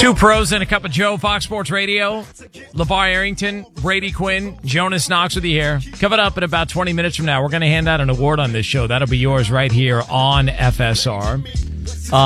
Two pros and a cup of Joe, Fox Sports Radio. LeVar Arrington, Brady Quinn, Jonas Knox with you here. Coming up in about 20 minutes from now, we're going to hand out an award on this show. That'll be yours right here on FSR.